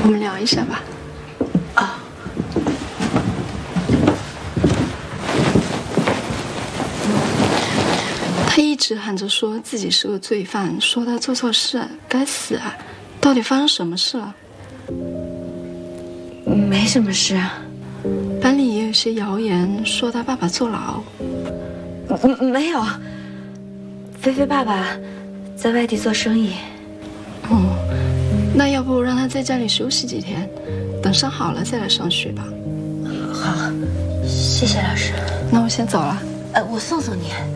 我们聊一下吧。 啊。 他一直喊着说自己是个罪犯，说他做错事该死啊！到底发生什么事了？ 没什么事啊。 班里也有些谣言说他爸爸坐牢。 没有，菲菲爸爸在外地做生意。 哦，那要不让他在家里休息几天，等伤好了再来上学吧。 好，谢谢老师。 那我先走了。 我送送你。